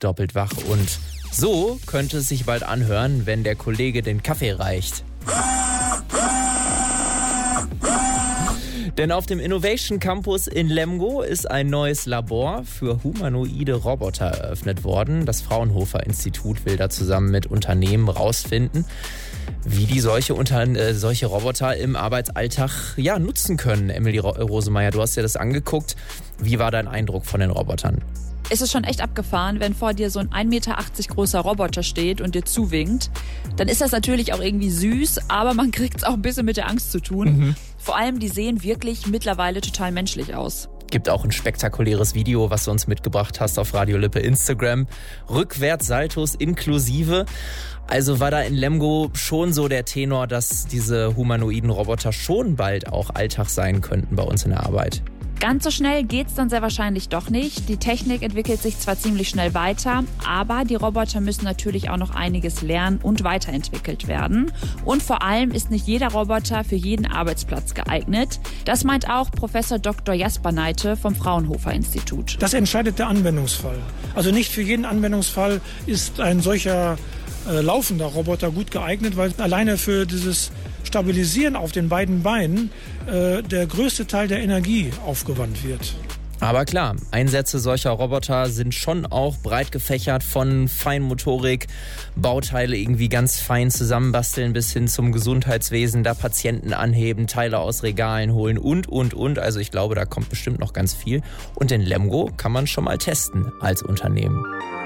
doppelt wach und so könnte es sich bald anhören, wenn der Kollege den Kaffee reicht. Denn auf dem Innovation Campus in Lemgo ist ein neues Labor für humanoide Roboter eröffnet worden. Das Fraunhofer Institut will da zusammen mit Unternehmen rausfinden, wie die solche Roboter im Arbeitsalltag nutzen können. Emily Rosemeyer, du hast dir das angeguckt. Wie war dein Eindruck von den Robotern? Es ist schon echt abgefahren, wenn vor dir so ein 1,80 Meter großer Roboter steht und dir zuwinkt. Dann ist das natürlich auch irgendwie süß, aber man kriegt es auch ein bisschen mit der Angst zu tun. Vor allem, die sehen wirklich mittlerweile total menschlich aus. Gibt auch ein spektakuläres Video, was du uns mitgebracht hast auf Radio Lippe Instagram. Rückwärtssaltos inklusive. Also war da in Lemgo schon so der Tenor, dass diese humanoiden Roboter schon bald auch Alltag sein könnten bei uns in der Arbeit. Ganz so schnell geht's dann sehr wahrscheinlich doch nicht. Die Technik entwickelt sich zwar ziemlich schnell weiter, aber die Roboter müssen natürlich auch noch einiges lernen und weiterentwickelt werden. Und vor allem ist nicht jeder Roboter für jeden Arbeitsplatz geeignet. Das meint auch Professor Dr. Jasper Neite vom Fraunhofer Institut. Das entscheidet der Anwendungsfall. Also nicht für jeden Anwendungsfall ist ein solcher laufender Roboter gut geeignet, weil alleine für dieses Stabilisieren auf den beiden Beinen der größte Teil der Energie aufgewandt wird. Aber klar, Einsätze solcher Roboter sind schon auch breit gefächert, von Feinmotorik, Bauteile irgendwie ganz fein zusammenbasteln bis hin zum Gesundheitswesen, da Patienten anheben, Teile aus Regalen holen und. Also ich glaube, da kommt bestimmt noch ganz viel. Und in Lemgo kann man schon mal testen als Unternehmen.